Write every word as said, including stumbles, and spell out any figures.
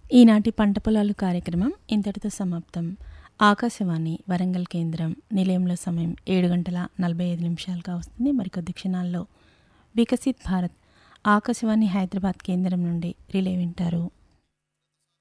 ఈనాటి పంట పొలాలు కార్యక్రమం ఇంతటితో సమాప్తం. ఆకాశవాణి వరంగల్ కేంద్రం నిలయంలో సమయం ఏడు గంటల నలభై ఐదు నిమిషాలుగా వస్తుంది. మరికొద్ది క్షణాల్లో వికసిత్ భారత్ ఆకాశవాణి హైదరాబాద్ కేంద్రం నుండి రిలే వింటారు.